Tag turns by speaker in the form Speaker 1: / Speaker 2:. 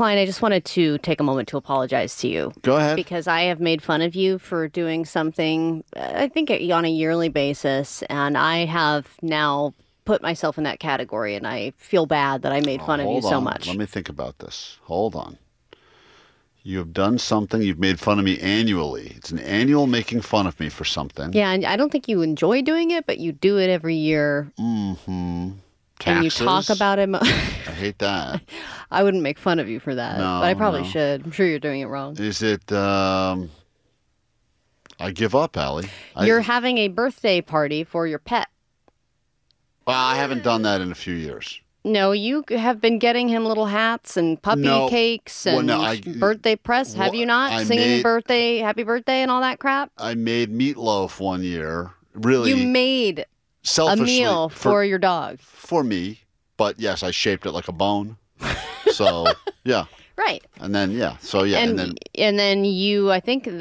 Speaker 1: Klein, I just wanted to take a moment to apologize to you.
Speaker 2: Go ahead.
Speaker 1: Because I have made fun of you for doing something, I think, on a yearly basis, and I have now put myself in that category, and I feel bad that I made fun of you so much.
Speaker 2: Let me think about this. Hold on. You have done something. You've made fun of me annually. It's an annual making fun of me for something.
Speaker 1: Yeah, and I don't think you enjoy doing it, but you do it every year.
Speaker 2: Mm-hmm. Taxes.
Speaker 1: And you talk about it.
Speaker 2: I hate that.
Speaker 1: I wouldn't make fun of you for that,
Speaker 2: No,
Speaker 1: but I probably
Speaker 2: no.
Speaker 1: should. I'm sure you're doing it wrong.
Speaker 2: Is it, I give up, Allie.
Speaker 1: You're having a birthday party for your pet.
Speaker 2: Well, I haven't done that in a few years.
Speaker 1: No, you have been getting him little hats and puppy cakes and birthday press. Have you not? Singing happy birthday and all that crap?
Speaker 2: I made meatloaf one year. Really?
Speaker 1: You made a meal for your dog.
Speaker 2: For me. But yes, I shaped it like a bone. So, yeah.
Speaker 1: Right.
Speaker 2: And then, yeah. So, yeah.
Speaker 1: And then you, I think